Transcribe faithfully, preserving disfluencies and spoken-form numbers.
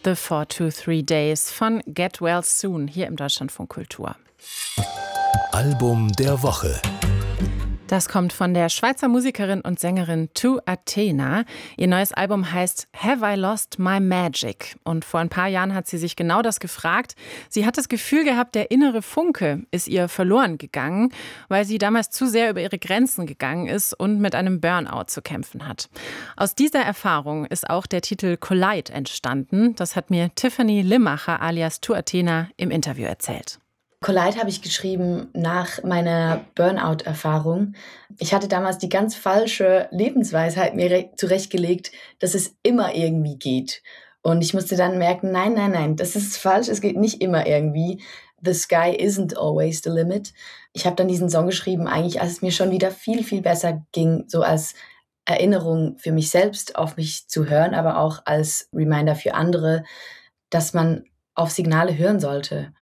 The four two three Days von Get Well Soon hier im Deutschlandfunk Kultur. Album der Woche. Das kommt von der Schweizer Musikerin und Sängerin To Athena. Ihr neues Album heißt Have I Lost My Magic? Und vor ein paar Jahren hat sie sich genau das gefragt. Sie hat das Gefühl gehabt, der innere Funke ist ihr verloren gegangen, weil sie damals zu sehr über ihre Grenzen gegangen ist und mit einem Burnout zu kämpfen hat. Aus dieser Erfahrung ist auch der Titel Collide entstanden. Das hat mir Tiffany Limmacher alias To Athena im Interview erzählt. Collide habe ich geschrieben nach meiner Burnout-Erfahrung. Ich hatte damals die ganz falsche Lebensweisheit mir re- zurechtgelegt, dass es immer irgendwie geht. Und ich musste dann merken, nein, nein, nein, das ist falsch, es geht nicht immer irgendwie. The sky isn't always the limit. Ich habe dann diesen Song geschrieben, eigentlich als es mir schon wieder viel, viel besser ging, so als Erinnerung für mich selbst auf mich zu hören, aber auch als Reminder für andere, dass man auf Signale hören sollte.